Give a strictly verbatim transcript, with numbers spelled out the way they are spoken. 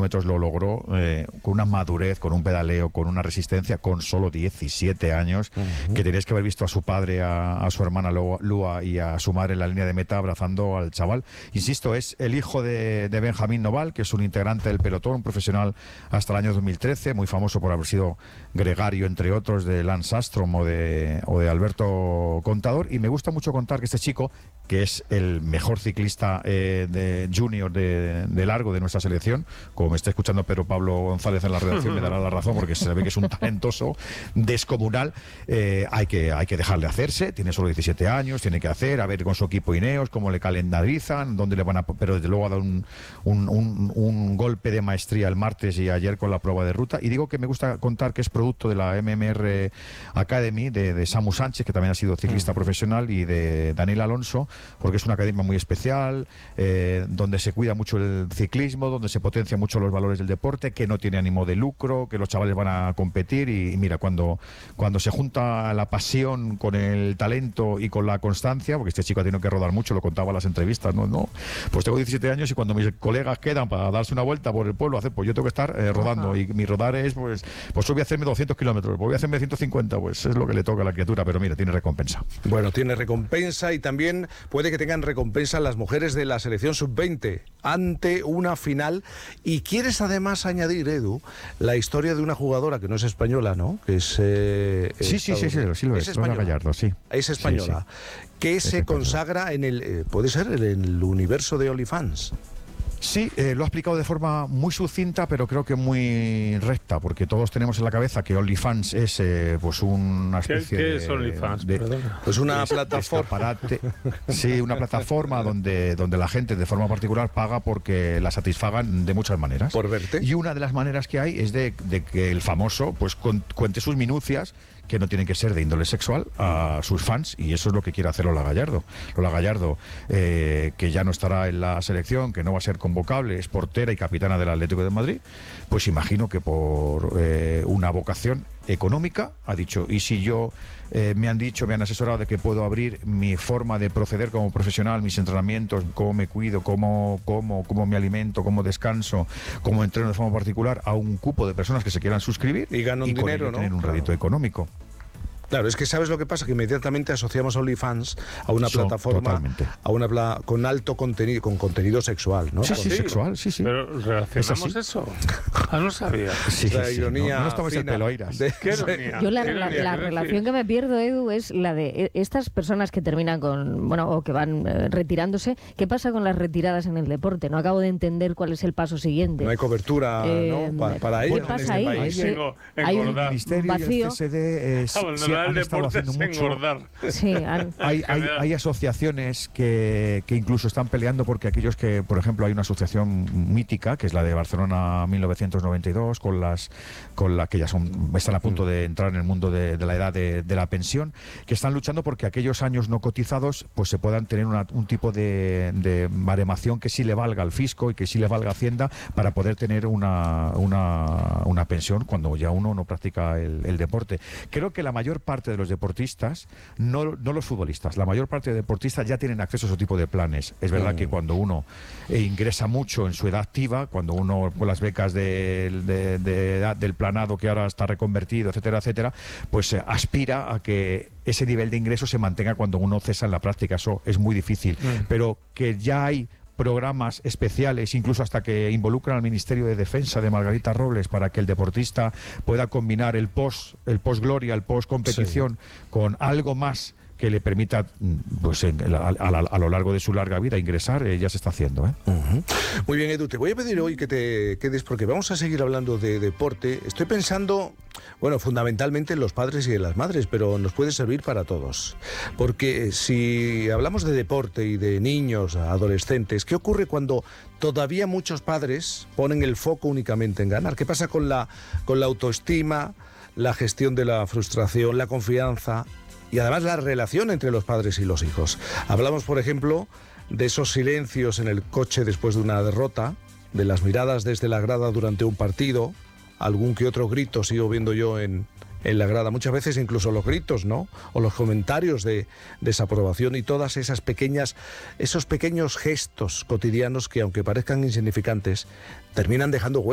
kilómetros lo logró eh, con una madurez, con un pedaleo, con una resistencia, con solo diecisiete años, uh-huh. que teníais que haber visto a su padre, a, a su hermana Lua y a su madre en la línea de meta abrazando al chaval. Insisto, es el hijo de, de Benjamín Noval, que es un integrante del pelotón, un profesional hasta el año dos mil trece, muy famoso por haber sido gregario, entre otros, de Lance Armstrong o de, o de Alberto Contador, y me gusta mucho contar que este chico, que es el mejor ciclista eh, de junior de, de largo de nuestra selección, como me está escuchando Pedro Pablo González en la redacción, me dará la razón porque se ve que es un talentoso descomunal. eh, hay que hay que dejarle hacerse, tiene solo diecisiete años, tiene que hacer, a ver con su equipo Ineos cómo le calendarizan, dónde le van a, pero desde luego ha dado un, un, un, un golpe de maestría el martes y ayer con la prueba de ruta. Y digo que me gusta contar que es producto de la M M R Academy de, de Samu Sánchez, que también ha sido ciclista profesional, y de Daniel Alonso, porque es una academia muy especial, eh, donde se cuida mucho el ciclismo, donde se potencia mucho los valores del deporte, que no tiene ánimo de lucro, que los chavales van a competir y, y mira, cuando, cuando se junta la pasión con el talento y con la constancia, porque este chico ha tenido que rodar mucho, lo contaba en las entrevistas, ¿no? ¿no? Pues tengo diecisiete años y cuando mis colegas quedan para darse una vuelta por el pueblo, hacer, pues yo tengo que estar eh, rodando. Ajá. Y mi rodar es, pues, pues voy a hacerme doscientos kilómetros, voy a hacerme ciento cincuenta, pues es lo que le toca a la criatura, pero mira, tiene recompensa. Bueno, tiene recompensa y también puede que tengan recompensa las mujeres de la selección sub veinte ante una final. Y quieres además añadir, Edu, la historia de una jugadora que no es española, ¿no? Que es... Eh, sí, sí, sí, sí, sí, lo es, es Lola Gallardo, sí. Es española. Sí, sí. Que se consagra en el, eh, puede ser, en el universo de OnlyFans. Sí, eh, lo ha explicado de forma muy sucinta, pero creo que muy recta, porque todos tenemos en la cabeza que OnlyFans es eh, pues una especie ¿Qué, qué de... es OnlyFans? De, pues una plataforma. Sí, una plataforma donde, donde la gente de forma particular paga porque la satisfagan de muchas maneras. Por verte. Y una de las maneras que hay es de, de que el famoso pues con, cuente sus minucias, que no tienen que ser de índole sexual, a sus fans, y eso es lo que quiere hacer Lola Gallardo. Lola Gallardo, eh, que ya no estará en la selección, que no va a ser convocable, es portera y capitana del Atlético de Madrid, pues imagino que por eh, una vocación económica ha dicho, y si yo eh, me han dicho, me han asesorado de que puedo abrir mi forma de proceder como profesional, mis entrenamientos, cómo me cuido, cómo, cómo, cómo me alimento, cómo descanso, cómo entreno de forma particular, a un cupo de personas que se quieran suscribir y ganan y un dinero, ¿no? Tener un claro. rédito económico. Claro, es que ¿sabes lo que pasa? Que inmediatamente asociamos a OnlyFans a una So, plataforma totalmente. a una pla con alto contenido, con contenido sexual, ¿no? Sí, Con sí, sí. sexual, sí, sí. Pero relacionamos eso. Ah, no sabía. Sí, la sí, ironía no, no estamos fina en peloiras. de- ¿Qué ironía? Yo la, ¿Qué la, ironía? la ¿Qué relación decir? que me pierdo, Edu, es la de estas personas que terminan con, bueno, o que van eh, retirándose. ¿Qué pasa con las retiradas en el deporte? No acabo de entender cuál es el paso siguiente. No hay cobertura, Eh, ¿no? Pa para ¿qué ellos en pasa este ahí? país. Sí, Engor- hay un El engordar. Ministerio vacío. y el C S D eh, sí, Abandonar sí, el han estado deporte haciendo es mucho. engordar. Sí, han- Hay, hay, hay asociaciones que, que incluso están peleando porque aquellos que, por ejemplo, hay una asociación mítica, que es la de Barcelona mil novecientos noventa y dos, con las con la que ya son están a punto de entrar en el mundo de, de la edad de, de la pensión, que están luchando porque aquellos años no cotizados pues se puedan tener una, un tipo de, de baremación que sí le valga al fisco y que sí le valga a Hacienda para poder tener una, una, una pensión cuando ya uno no practica el, el deporte. Creo que la mayor parte de los deportistas, No, no los futbolistas, la mayor parte de deportistas ya tienen acceso a ese tipo de planes. Es verdad mm. que cuando uno eh, ingresa mucho en su edad activa, cuando uno con las becas de, de, de edad del planado que ahora está reconvertido, etcétera, etcétera, pues eh, aspira a que ese nivel de ingreso se mantenga cuando uno cesa en la práctica. Eso es muy difícil, mm. pero que ya hay programas especiales, incluso hasta que involucran al Ministerio de Defensa de Margarita Robles para que el deportista pueda combinar el post, el post gloria, el post competición sí. con algo más que le permita, pues, en, a, a, a lo largo de su larga vida ingresar, eh, ya se está haciendo. ¿eh? Uh-huh. Muy bien, Edu, te voy a pedir hoy que te quedes porque vamos a seguir hablando de deporte. Estoy pensando, bueno, fundamentalmente en los padres y en las madres, pero nos puede servir para todos. Porque si hablamos de deporte y de niños, adolescentes, ¿qué ocurre cuando todavía muchos padres ponen el foco únicamente en ganar? ¿Qué pasa con la, con la autoestima, la gestión de la frustración, la confianza y además la relación entre los padres y los hijos? Hablamos, por ejemplo, de esos silencios en el coche después de una derrota, de las miradas desde la grada durante un partido, algún que otro grito sigo viendo yo en, en la grada, muchas veces incluso los gritos, ¿no? O los comentarios de desaprobación y todas esas pequeñas, esos pequeños gestos cotidianos que, aunque parezcan insignificantes, terminan dejando huella.